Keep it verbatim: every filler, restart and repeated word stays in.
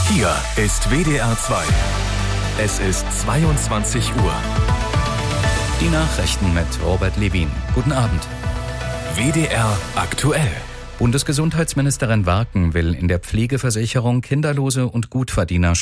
Hier ist W D R zwei. Es ist zweiundzwanzig Uhr. Die Nachrichten mit Robert Levin. Guten Abend. W D R aktuell. Bundesgesundheitsministerin Warken will in der Pflegeversicherung Kinderlose und Gutverdiener